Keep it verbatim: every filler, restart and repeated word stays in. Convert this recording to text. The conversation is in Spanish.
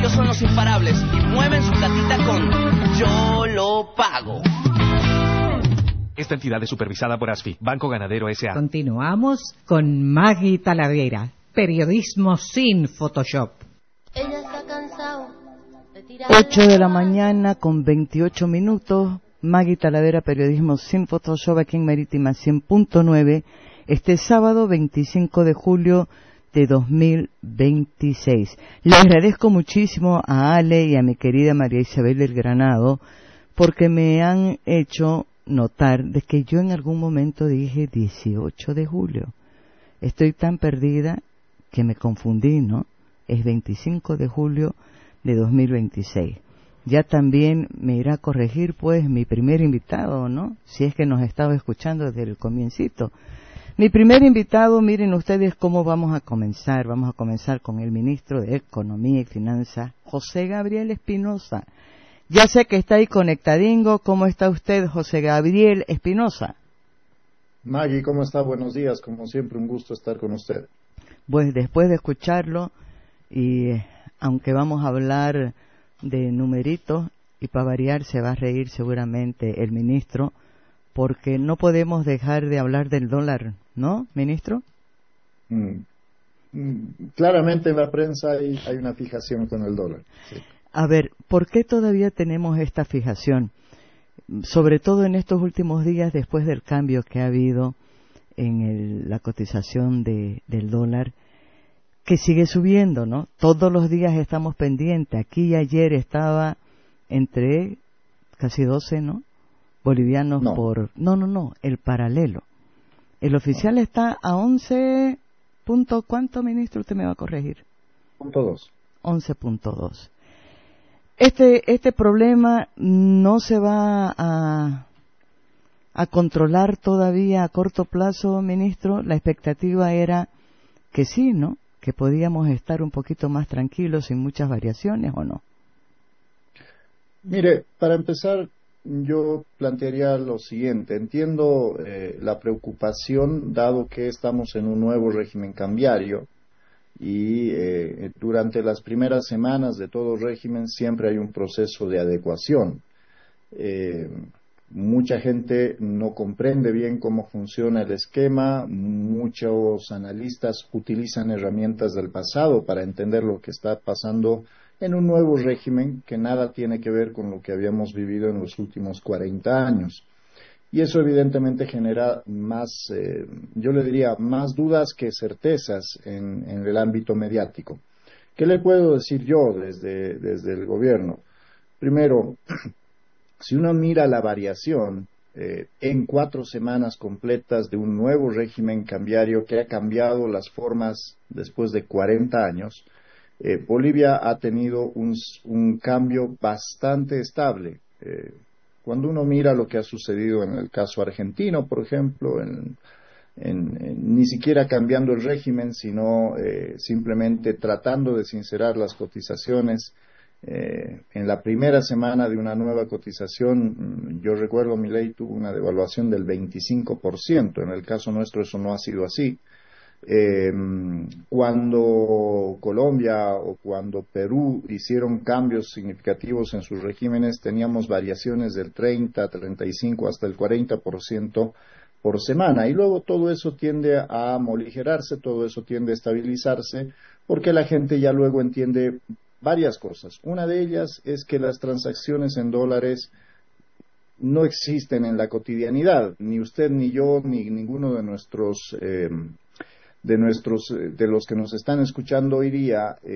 ellos son los imparables y mueven su platita con Yo lo pago. Esta entidad es supervisada por ASFI, Banco Ganadero S A Continuamos con Maggie Talavera, periodismo sin Photoshop. Ella está cansado de tirar ocho de la mañana con veintiocho minutos. Maggie Talavera, periodismo sin Photoshop, aquí en Marítima cien punto nueve, este sábado veinticinco de julio de dos mil veintiséis. Le agradezco muchísimo a Ale y a mi querida María Isabel del Granado, porque me han hecho notar de que yo en algún momento dije dieciocho de julio. Estoy tan perdida que me confundí, ¿no? Es veinticinco de julio de dos mil veintiséis. Ya también me irá a corregir, pues, mi primer invitado, ¿no? Si es que nos estaba escuchando desde el comiencito. Mi primer invitado, miren ustedes cómo vamos a comenzar. Vamos a comenzar con el ministro de Economía y Finanzas, José Gabriel Espinosa. Ya sé que está ahí conectadingo. ¿Cómo está usted, José Gabriel Espinosa? Maggie, ¿cómo está? Buenos días. Como siempre, un gusto estar con usted. Pues después de escucharlo, y eh, aunque vamos a hablar de numeritos, y para variar se va a reír seguramente el ministro, porque no podemos dejar de hablar del dólar, ¿no, ministro? Mm. Mm. Claramente en la prensa hay, hay una fijación con el dólar. Sí. A ver, ¿por qué todavía tenemos esta fijación? Sobre todo en estos últimos días, después del cambio que ha habido en el, la cotización de, del dólar, que sigue subiendo, ¿no? Todos los días estamos pendientes. Aquí ayer estaba entre casi doce, ¿no? Bolivianos no. por... No, no, no, el paralelo. El oficial no. Está a once punto... ¿Cuánto, ministro? Usted me va a corregir. Punto dos. once punto dos. Este, este problema no se va a, a controlar todavía a corto plazo, ministro. La expectativa era que sí, ¿no? Que podíamos estar un poquito más tranquilos sin muchas variaciones, ¿o no? Mire, para empezar, yo plantearía lo siguiente. Entiendo eh, la preocupación, dado que estamos en un nuevo régimen cambiario, y eh, durante las primeras semanas de todo régimen siempre hay un proceso de adecuación. Eh, mucha gente no comprende bien cómo funciona el esquema, muchos analistas utilizan herramientas del pasado para entender lo que está pasando en un nuevo régimen que nada tiene que ver con lo que habíamos vivido en los últimos cuarenta años. Y eso evidentemente genera más, eh, yo le diría, más dudas que certezas en, en el ámbito mediático. ¿Qué le puedo decir yo desde, desde el gobierno? Primero, si uno mira la variación eh, en cuatro semanas completas de un nuevo régimen cambiario que ha cambiado las formas después de cuarenta años, eh, Bolivia ha tenido un, un cambio bastante estable. Eh, Cuando uno mira lo que ha sucedido en el caso argentino, por ejemplo, en, en, en, ni siquiera cambiando el régimen, sino eh, simplemente tratando de sincerar las cotizaciones, eh, en la primera semana de una nueva cotización, yo recuerdo mi ley tuvo una devaluación del veinticinco por ciento, en el caso nuestro eso no ha sido así. Eh, cuando Colombia o cuando Perú hicieron cambios significativos en sus regímenes, teníamos variaciones del treinta, treinta y cinco hasta el cuarenta por ciento por semana, y luego todo eso tiende a moligerarse, todo eso tiende a estabilizarse, porque la gente ya luego entiende varias cosas. Una de ellas es que las transacciones en dólares no existen en la cotidianidad, ni usted ni yo ni ninguno de nuestros eh, de nuestros, de los que nos están escuchando hoy día, eh,